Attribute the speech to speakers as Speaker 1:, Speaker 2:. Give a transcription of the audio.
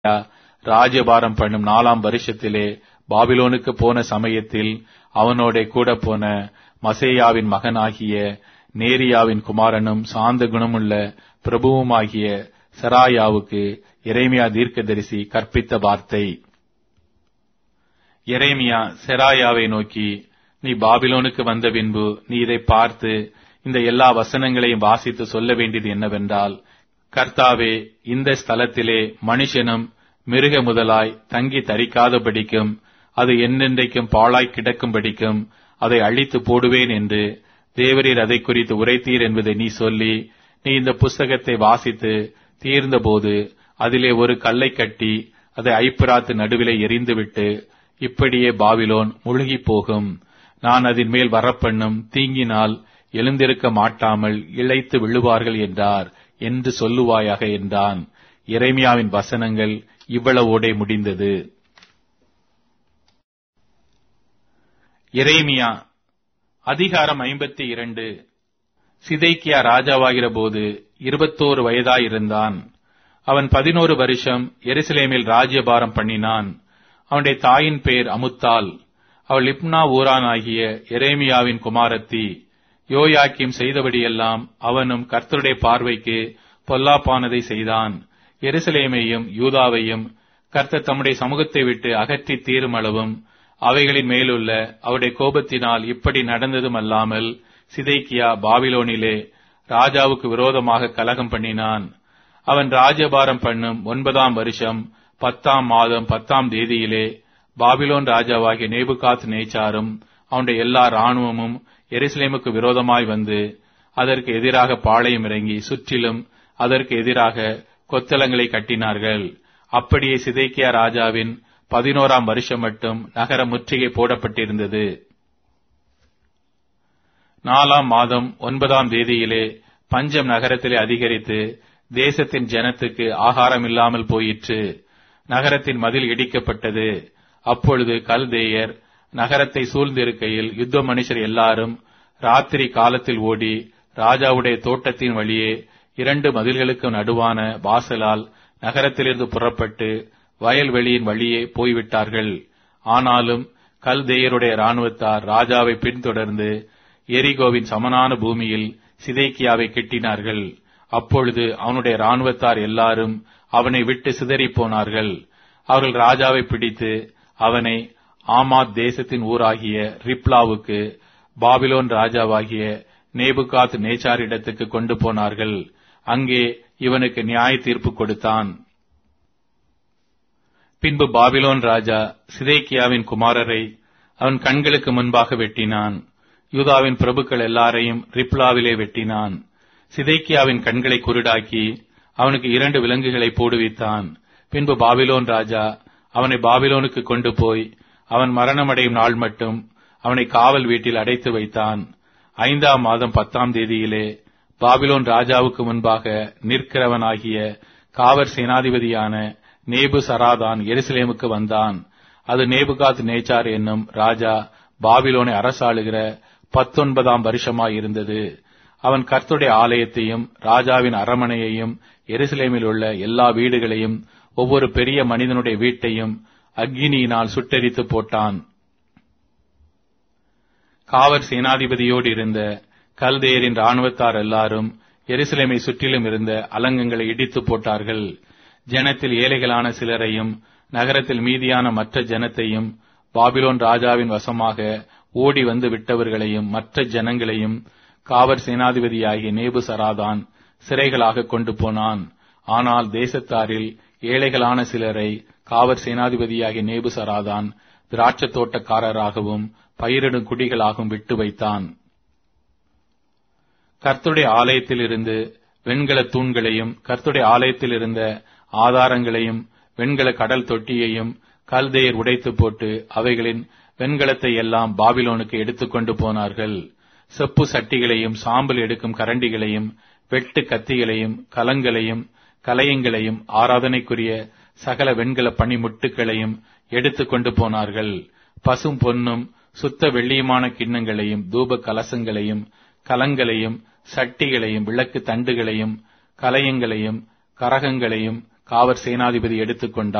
Speaker 1: ராஜ்யபாரம் பண்ணும் 4ஆம் வருஷத்திலே பாபிலோனுக்கு போன சமயத்தில் அவனோட கூட போன மசேயாவின் மகனாகிய நேரியாவின் குமாரனும் சாந்த குணமுள்ள பிரபுவுமாகிய செராயாவுக்கு எரேமியா தீர்க்கதரிசி கற்பித்த வார்த்தை. எரேமியா செராயாவை நோக்கி, நீ பாபிலோனுக்கு வந்த பின்பு நீ இதை பார்த்து இந்த எல்லா வசனங்களையும் வாசித்து சொல்ல வேண்டியது என்னவென்றால், கர்த்தாவே, இந்த ஸ்தலத்திலே மனுஷனும் மிருக முதலாய் தங்கி தரிக்காதபடிக்கும் அது என்னென்றைக்கும் பாழாய் கிடக்கும்படிக்கும் அதை அழித்து போடுவேன் என்று தேவரீர் அதை குறித்து உரைத்தீர் என்பதை நீ சொல்லி, நீ இந்த புஸ்தகத்தை வாசித்து தீர்ந்தபோது அதிலே ஒரு கல்லை கட்டி அதை ஐப்பிராத்து நடுவிலே எறிந்துவிட்டு, இப்படியே பாபிலோன் முழுகி போகும், நான் அதன் மேல் வரப்பண்ணும் தீங்கினால் எழுந்திருக்க மாட்டாமல் இளைத்து விழுவார்கள் என்றார் என்று சொல்லுவாயாக என்றான். எரேமியாவின் வசனங்கள் இவ்வளவோடே முடிந்தது. எரேமியா அதிகாரம் 52. சிதேக்கியா ராஜாவாகிற போது 21 வயதாயிருந்தான். அவன் 11 வருஷம் எருசலேமில் ராஜ்யபாரம் பண்ணினான். அவனுடைய தாயின் பேர் அமுத்தாள். அவள் லிப்னா ஊரானாகிய எரேமியாவின் குமாரத்தி. யோயாக்கீம் செய்தபடியெல்லாம் அவனும் கர்த்தருடைய பார்வைக்கு பொல்லாப்பானதை செய்தான். எருசலேமையும் யூதாவையும் கர்த்தர் தம்முடைய சமூகத்தை விட்டு அகற்றி தீருமளவும் அவைகளின் மேலுள்ள அவருடைய கோபத்தினால் இப்படி நடந்ததும் அல்லாமல், சிதேக்கியா பாபிலோனிலே ராஜாவுக்கு விரோதமாக கலகம் பண்ணினான். அவன் ராஜ்யபாரம் பண்ணும் 9ஆம் வருஷம் 10ஆம் மாதம் 10ஆம் தேதியிலே பாபிலோன் ராஜாவாகிய நேபுகாத் நேச்சாரும் அவனுடைய எல்லா இராணுவமும் எருசலேமுக்கு விரோதமாய் வந்து அதற்கு எதிராக பாளையம் இறங்கி சுற்றிலும் அதற்கு எதிராக கொத்தளங்களை கட்டினார்கள். அப்படியே சிதேக்கியா ராஜாவின் 11ஆம் வருஷம் மட்டும் நகர முற்றுகை போடப்பட்டிருந்தது. 4ஆம் மாதம் 9ஆம் தேதியிலே பஞ்சம் நகரத்திலே அதிகரித்து தேசத்தின் ஜனத்துக்கு ஆகாரம் இல்லாமல் போயிற்று. நகரத்தின் மதில் இடிக்கப்பட்டது. அப்பொழுது கல்தேயர் நகரத்தை சூழ்ந்திருக்கையில் யுத்த மனுஷர் எல்லாரும் ராத்திரி காலத்தில் ஓடி ராஜாவுடைய தோட்டத்தின் வழியே 2 மதில்களுக்கு நடுவான வாசலால் நகரத்திலிருந்து புறப்பட்டு வயல்வெளியின் வழியே போய்விட்டார்கள். ஆனாலும் கல்தேயருடைய இராணுவத்தார் ராஜாவை பின்தொடர்ந்து எரிகோவின் சமனான பூமியில் சிதேக்கியாவை கெட்டினார்கள். அப்பொழுது அவனுடைய இராணுவத்தார் எல்லாரும் அவனை விட்டு சிதறிப் போனார்கள். அவர்கள் ராஜாவை பிடித்து அவனை ஆமாத் தேசத்தின் ஊராகிய ரிப்லாவுக்கு பாபிலோன் ராஜாவாகிய நேபுகாத் நேச்சாரிடத்துக்கு கொண்டு போனார்கள். அங்கே இவனுக்கு நியாய தீர்ப்பு கொடுத்தான். பின்பு பாபிலோன் ராஜா சிதேக்கியாவின் குமாரரை அவன் கண்களுக்கு முன்பாக வெட்டினான். யூதாவின் பிரபுக்கள் எல்லாரையும் ரிப்லாவிலே வெட்டினான். சிதேக்கியாவின் கண்களை குருடாக்கி அவனுக்கு 2 விலங்குகளை போடுவித்தான். பின்பு பாபிலோன் ராஜா அவனை பாபிலோனுக்கு கொண்டு போய் அவன் மரணமடையும் நாள் மட்டும் அவனை காவல் வீட்டில் அடைத்து வைத்தான். 5ஆம் மாதம் 10ஆம் தேதியிலே பாபிலோன் ராஜாவுக்கு முன்பாக நிற்கிறவனாகிய காவற் சேனாதிபதியான நேபுசராதான் எருசலேமுக்கு வந்தான். அது நேபுகாத் நேச்சார் என்னும் ராஜா பாபிலோனை அரசாளுகிற 19ஆம் வருஷமாயிருந்தது. அவன் கர்த்தருடைய ஆலயத்தையும் ராஜாவின் அரமனையையும் எருசலேமில் உள்ள எல்லா வீடுகளையும் ஒவ்வொரு பெரிய மனிதனுடைய வீட்டையும் அக்கினியினால் சுட்டெரித்து போட்டான். காவற் சேனாதிபதியோடு இருந்த கல்தேயரின் இராணுவத்தார் எல்லாரும் எருசலேமை சுற்றிலும் இருந்த அலங்கங்களை இடித்து போட்டார்கள். ஜனத்தில் ஏழைகளான சிலரையும் நகரத்தில் மீதியான மற்ற ஜனத்தையும் பாபிலோன் ராஜாவின் வசமாக ஓடி வந்து விட்டவர்களையும் மற்ற ஜனங்களையும் காவற் சேனாதிபதியாகிய நேபுசராதான் சிறைகளாக கொண்டு போனான். ஆனால் தேசத்தாரில் ஏழைகளான சிலரை காவற் சேனாதிபதியாகிய நேபுசராதான் திராட்சத் தோட்டக்காரராகவும் பயிரிடும் குடிகளாகவும் விட்டு வைத்தான். கர்த்தருடைய ஆலயத்தில் இருந்து வெண்கல தூண்களையும் கர்த்தருடைய ஆலயத்தில் இருந்த ஆதாரங்களையும் வெண்கல கடல் தொட்டியையும் கல்தேயர் உடைத்து போட்டு அவைகளின் வெண்கலத்தை எல்லாம் பாபிலோனுக்கு எடுத்துக்கொண்டு போனார்கள். செப்பு சட்டிகளையும் சாம்பல் எடுக்கும் கரண்டிகளையும் வெட்டு கத்திகளையும் கலங்களையும் கலயங்களையும் ஆராதனைக்குரிய சகல வெண்கல பணிமுட்டுகளையும் எடுத்துக்கொண்டு போனார்கள். பசும் பொன்னும் சுத்த வெள்ளியுமான கிண்ணங்களையும் தூப கலசங்களையும் கலங்களையும் சட்டிகளையும் விளக்கு தண்டுகளையும் கலயங்களையும் கரகங்களையும் காவற் சேனாதிபதி எடுத்துக்கொண்டார்.